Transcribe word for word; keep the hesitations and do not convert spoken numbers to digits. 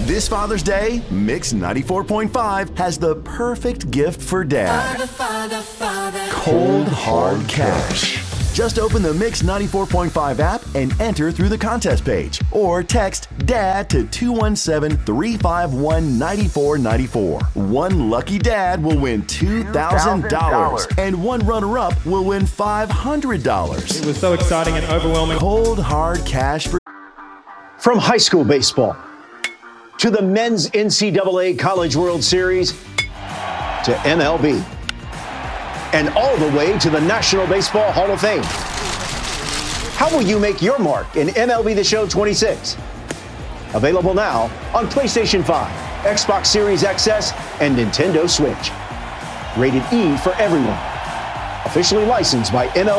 This Father's Day, Mix ninety-four point five has the perfect gift for Dad. Father, father, father. Cold Hard Cash. Just open the Mix ninety-four point five app and enter through the contest page, or text DAD to two one seven, three five one, nine four nine four. One lucky dad will win two thousand dollars, and one runner-up will win five hundred dollars. It was so exciting and overwhelming. Cold Hard Cash for... From high school baseball to the men's N C double A College World Series to M L B, and all the way to the National Baseball Hall of Fame. How will you make your mark in M L B The Show twenty-six? Available now on PlayStation five, Xbox Series X S, and Nintendo Switch. Rated E for everyone. Officially licensed by M L B.